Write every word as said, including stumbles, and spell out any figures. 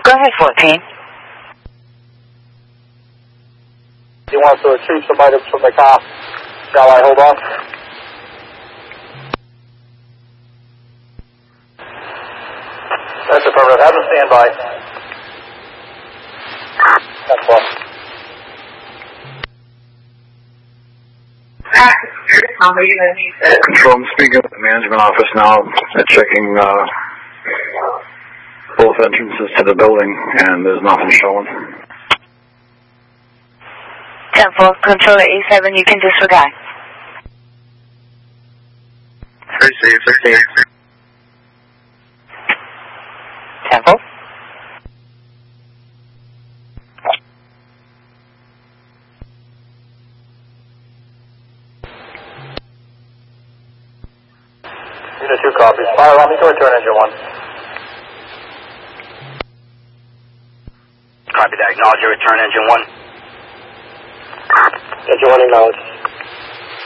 Go ahead, fourteen. He wants to retrieve some items from the car. Shall I hold on? That's affirmative. Have them stand by. That's one. Control, I'm speaking at the management office now, checking uh, both entrances to the building, and there's nothing showing. ten four, control at A seven, you can disregard. Receive, receive. ten four. Unit two copies. Fire alarm, you can return engine one. Copy that. Acknowledge your return, engine one. Engine one acknowledged.